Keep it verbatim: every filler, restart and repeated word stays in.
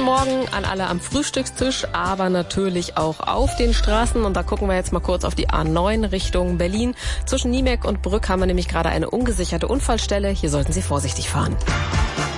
Morgen an alle am Frühstückstisch, aber natürlich auch auf den Straßen. Und da gucken wir jetzt mal kurz auf die A neun Richtung Berlin. Zwischen Niemek und Brück haben wir nämlich gerade eine ungesicherte Unfallstelle. Hier sollten Sie vorsichtig fahren.